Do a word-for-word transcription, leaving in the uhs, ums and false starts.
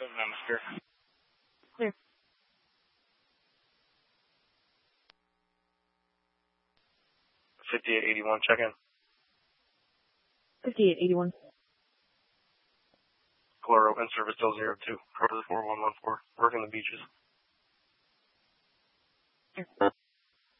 seven atmosphere. Clear. fifty-eight eighty-one, check in. fifty-eight eighty-one. Colorado, in service till zero two. Cover the four one one four. Working the beaches. Clear.